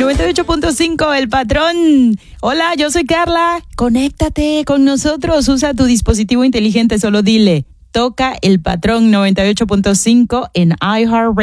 98.5, El Patrón. Hola, yo soy Carla. Conéctate con nosotros. Usa tu dispositivo inteligente. Solo dile, toca El Patrón 98.5 en iHeartRadio.